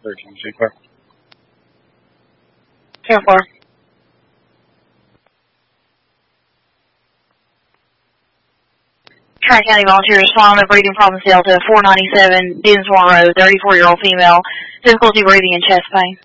13C, clear. 10-4. Tri-County volunteer respond to breathing problems Delta 497 Dinsmore Road, 34-year-old female, difficulty breathing and chest pain.